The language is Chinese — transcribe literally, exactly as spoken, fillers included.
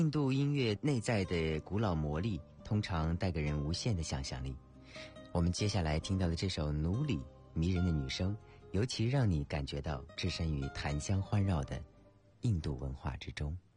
印度音乐内在的古老魔力通常带给人无限的想象力。我们接下来听到的这首《奴隶》，迷人的女声，尤其让你感觉到置身于檀香环绕的印度文化之中。